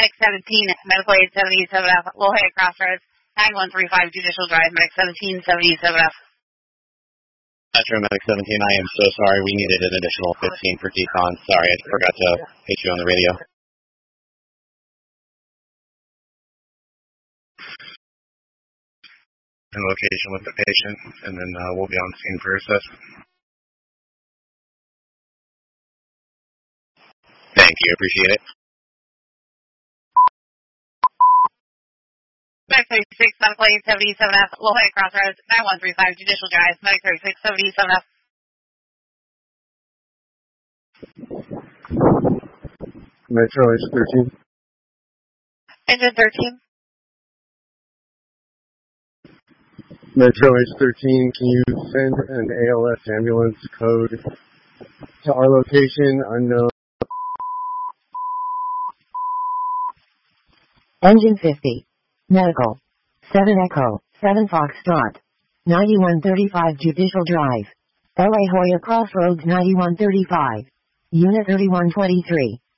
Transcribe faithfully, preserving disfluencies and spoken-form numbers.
Medic seventeen, Medical Aid seventy-seven F, La Jolla Crossroads, nine one three five Judicial Drive, Medic seventeen, seventy-seven F. Metro Medic seventeen, I am so sorry. We needed an additional fifteen for decon. Sorry, I forgot to hit you on the radio. And location with the patient, and then uh, we'll be on scene for assessment. Thank you, appreciate it. Medic thirty-six, Medical Aid seventy-seven F, La Jolla Crossroads, nine one three five Judicial Drive, Medic thirty-six, seventy-seven F. Metro H thirteen. Engine thirteen. Metro H thirteen, can you send an A L S ambulance code to our location? Unknown. Engine fifty. Medical. seven Echo, seven Foxtrot. ninety-one thirty-five Judicial Drive. La Jolla Crossroads ninety-one thirty-five. Unit thirty-one twenty-three.